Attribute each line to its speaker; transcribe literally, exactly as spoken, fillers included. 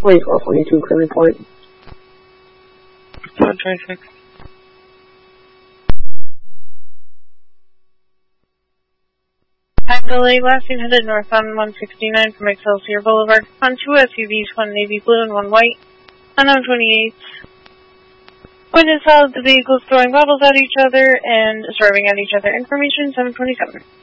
Speaker 1: twenty-four forty-two, Clear Point.
Speaker 2: one twenty-six. Time delay, last seen headed north on one sixty-nine from Excelsior Boulevard on two S U Vs, one navy blue and one white, on one twenty-eight. Witness saw the vehicles throwing bottles at each other and serving at each other. Information seven twenty-seven.